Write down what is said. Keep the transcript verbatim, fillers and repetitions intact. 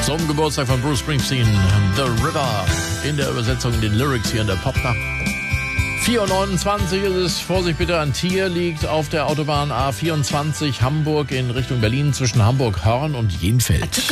Zum Geburtstag von Bruce Springsteen, The River, in der Übersetzung in den Lyrics hier in der Popnacht. vier Uhr neunundzwanzig ist es, Vorsicht bitte, ein Tier liegt auf der Autobahn A vierundzwanzig Hamburg in Richtung Berlin zwischen Hamburg-Hörn und Jenfeld.